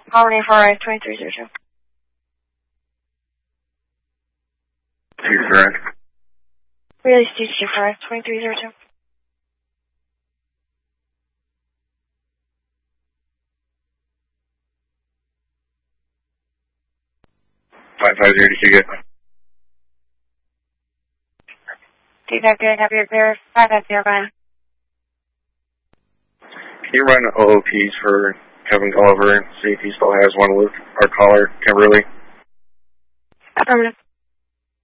Colony FRI 2302. Correct. Release DG FRI 2302. 550 to get. Feedback good. Have your clear. 550, bye. Can you run OOPs for Kevin Gulliver and see if he still has one with our caller, Kimberly? Affirmative.